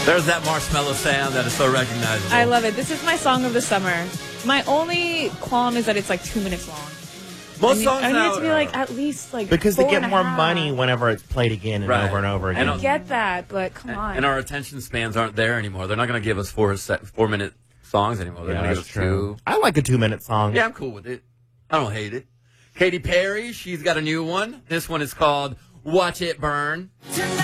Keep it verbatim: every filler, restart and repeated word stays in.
There's that marshmallow sound that is so recognizable. I love it. This is my song of the summer. My only qualm is that it's like two minutes long. Most I need, songs I need now it to be like at least like because they four get and a more half. money whenever it's played again and Right. over and over again. And I get that, but come on. And our attention spans aren't there anymore. They're not going to give us four set, four minute songs anymore. They're Yeah, going to that's give us true. two. I like a two minute song. Yeah, I'm cool with it. I don't hate it. Katy Perry, she's got a new one. This one is called Watch It Burn.